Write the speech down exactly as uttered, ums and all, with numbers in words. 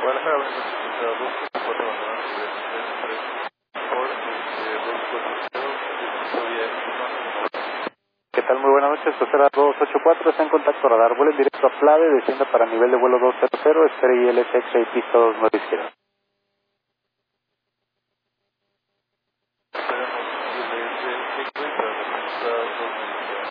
Guadalajara, buenas noches, dos cuatro cuatro, abandonado, tres tres, por dos cuatro cero, vía Equinox. ¿Qué tal? Muy buenas noches, Costera dos ocho cuatro, está en contacto radar, vuelo en directo a Plave, descienda para nivel de vuelo dos cero cero, espere I L S X y pista dos nueve izquierda.